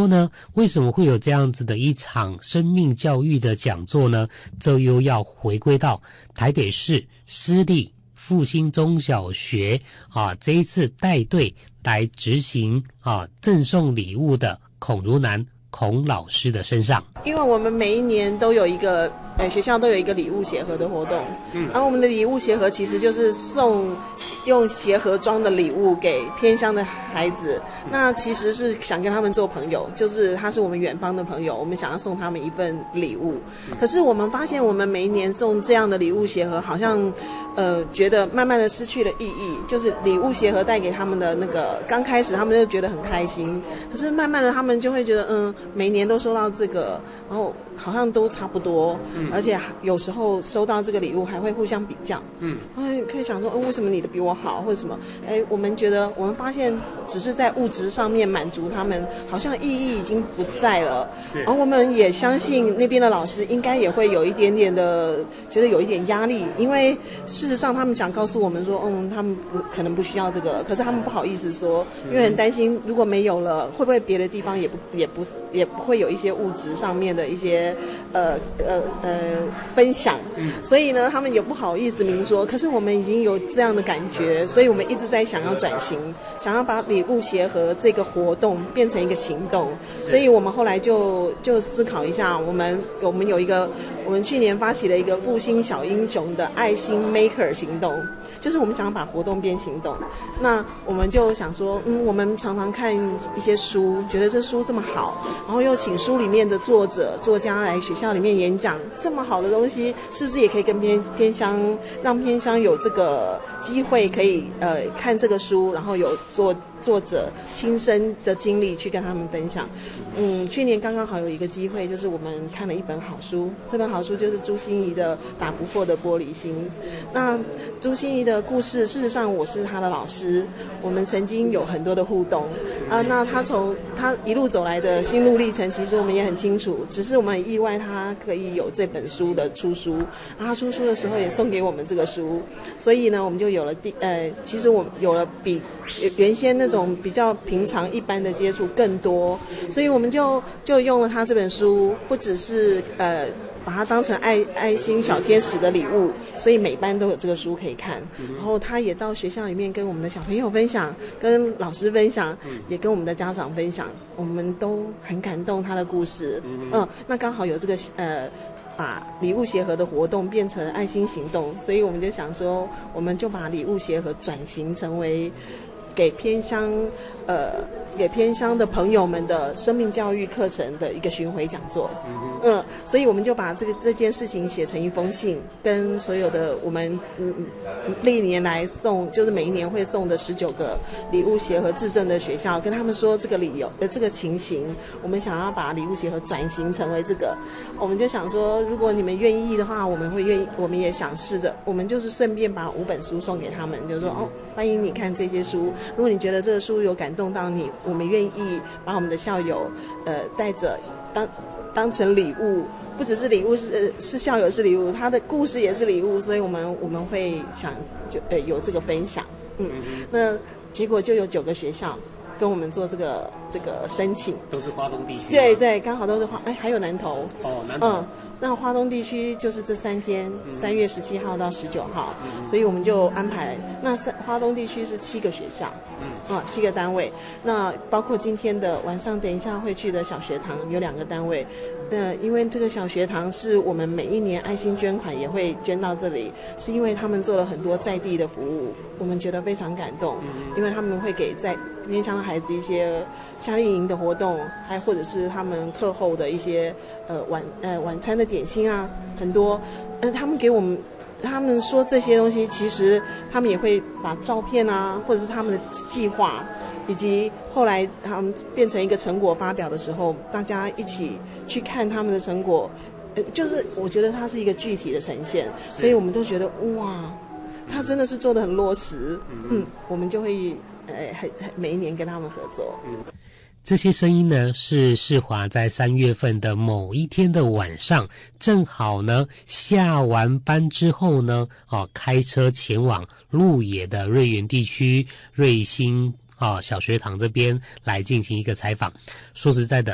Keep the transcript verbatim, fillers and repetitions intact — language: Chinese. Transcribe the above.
说呢，为什么会有这样子的一场生命教育的讲座呢？这又要回归到台北市私立复兴中小学啊，这一次带队来执行啊赠送礼物的孔如南孔老师的身上。 因为我们每一年都有一个呃学校都有一个礼物鞋盒的活动，嗯，然后我们的礼物鞋盒其实就是送用鞋盒装的礼物给偏乡的孩子，那其实是想跟他们做朋友，就是他是我们远方的朋友，我们想要送他们一份礼物。可是我们发现我们每一年送这样的礼物鞋盒好像呃觉得慢慢的失去了意义，就是礼物鞋盒带给他们的那个刚开始他们就觉得很开心，可是慢慢的他们就会觉得嗯每年都收到这个，然后好像都差不多，嗯，而且有时候收到这个礼物还会互相比较，嗯，哎，可以想说，嗯，为什么你的比我好，或者什么？哎，我们觉得，我们发现，只是在物质上面满足他们，好像意义已经不在了。然后我们也相信那边的老师应该也会有一点点的觉得有一点压力，因为事实上他们想告诉我们说，嗯，他们不可能不需要这个了，可是他们不好意思说，因为很担心如果没有了，会不会别的地方也不也不也不会有一些物质上面的一些呃呃呃分享，所以呢，他们也不好意思明说。可是我们已经有这样的感觉，所以我们一直在想要转型，想要把礼物鞋盒这个活动变成一个行动。所以我们后来就就思考一下，我们我们有一个，我们去年发起了一个复兴小英雄的爱心 Maker 行动。就是我们想要把活动变行动，那我们就想说，嗯，我们常常看一些书，觉得这书这么好，然后又请书里面的作者、作家来学校里面演讲，这么好的东西，是不是也可以跟偏偏乡，让偏乡有这个机会可以呃看这个书，然后有作作者亲身的经历去跟他们分享。嗯，去年刚刚好有一个机会，就是我们看了一本好书，这本好书就是朱心怡的《打不破的玻璃心》。那朱心怡的故事，事实上我是她的老师，我们曾经有很多的互动啊。那她从她一路走来的心路历程，其实我们也很清楚，只是我们很意外她可以有这本书的出书，啊，她出书的时候也送给我们这个书，所以呢，我们就有了第呃，其实我们有了比原先那种比较平常一般的接触更多，所以我们就就用了他这本书，不只是呃把它当成爱爱心小天使的礼物，所以每班都有这个书可以看。然后他也到学校里面跟我们的小朋友分享，跟老师分享，也跟我们的家长分享，我们都很感动他的故事。嗯，那刚好有这个呃。把礼物鞋盒的活动变成爱心行动，所以我们就想说，我们就把礼物鞋盒转型成为给偏乡呃给偏乡的朋友们的生命教育课程的一个巡回讲座。嗯，所以我们就把这个这件事情写成一封信，跟所有的我们嗯历年来送，就是每一年会送的十九个礼物鞋盒质证的学校，跟他们说这个理由的这个情形，我们想要把礼物鞋盒转型成为这个，我们就想说，如果你们愿意的话，我们会愿意，我们也想试着，我们就是顺便把五本书送给他们，就是说哦，欢迎你看这些书，如果你觉得这个书有感动到你，我们愿意把我们的校友呃带着当当成礼物，不只是礼物，是是校友是礼物，他的故事也是礼物，所以我们我们会想就呃有这个分享。嗯，那结果就有九个学校跟我们做这个这个申请， 都是花东地区。 对对，刚好都是花，哎，还有南投。 哦，南投。嗯， 那花东地区就是这三天，三月十七号到十九号，嗯，所以我们就安排。那三花东地区是七个学校，嗯，啊，七个单位。那包括今天的晚上，等一下会去的小学堂有两个单位。那因为这个小学堂是我们每一年爱心捐款也会捐到这里，是因为他们做了很多在地的服务，我们觉得非常感动，因为他们会给在偏乡的孩子一些夏令营的活动，还或者是他们课后的一些呃晚呃晚餐的点心啊，很多，呃他们给我们。他们说这些东西，其实他们也会把照片啊，或者是他们的计划，以及后来他们变成一个成果发表的时候，大家一起去看他们的成果，呃，就是我觉得它是一个具体的呈现，所以我们都觉得哇，他真的是做得很落实，嗯，我们就会呃很每一年跟他们合作。嗯， 这些声音呢，是世华在三月份的某一天的晚上，正好呢下完班之后呢，哦，开车前往鹿野的瑞园地区瑞兴啊小学堂这边来进行一个采访。说实在的，